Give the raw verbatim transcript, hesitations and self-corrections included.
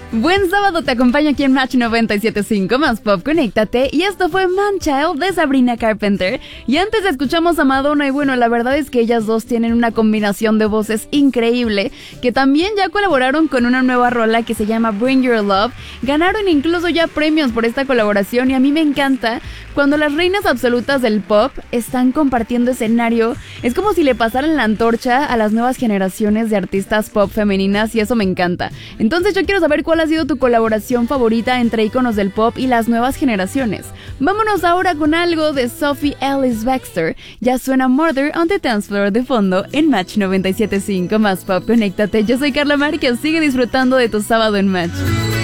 Buen sábado, te acompaño aquí en Match noventa y siete punto cinco, más pop, conéctate. Y esto fue Man Child de Sabrina Carpenter. Y antes escuchamos a Madonna y bueno, la verdad es que ellas dos tienen una combinación de voces increíble, que también ya colaboraron con una nueva rola que se llama Bring Your Love. Ganaron incluso ya premios por esta colaboración y a mí me encanta cuando las reinas absolutas del pop están compartiendo escenario. Es como si le pasaran la antorcha a las nuevas generaciones de artistas pop femeninas y eso me encanta. Entonces yo quiero saber cuál ha sido tu colaboración favorita entre íconos del pop y las nuevas generaciones. Vámonos ahora con algo de Sophie Ellis Bextor. Ya suena Murder on the Dance Floor de fondo en Match noventa y siete punto cinco, más pop, conéctate. Yo soy Carla Márquez, sigue disfrutando de tu sábado en Match.